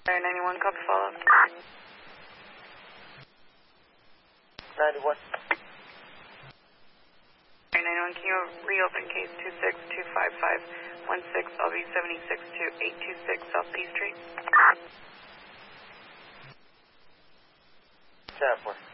Air 91, copy follow. 91. Air 91, can you reopen case 2625516 LV 762 826 South P Street? 10-4.